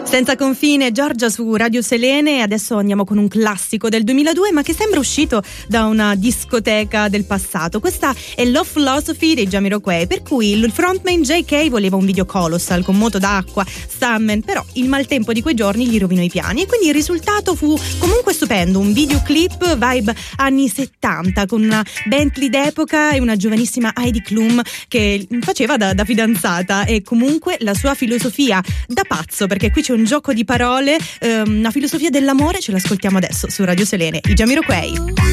Senza confine, Giorgia su Radio Selene. Adesso andiamo con un classico del 2002, ma che sembra uscito da una discoteca del passato. Questa è Love Philosophy dei Jamiroquai, per cui il frontman JK voleva un video colossal con moto d'acqua, stuntman, però il maltempo di quei giorni gli rovinò i piani e quindi il risultato fu comunque stupendo, un videoclip vibe anni 70 con una Bentley d'epoca e una giovanissima Heidi Klum che faceva da fidanzata, e comunque la sua filosofia da pazzo, perché qui c'è un gioco di parole, una filosofia dell'amore. Ce l'ascoltiamo adesso su Radio Selene, i Jamiroquai.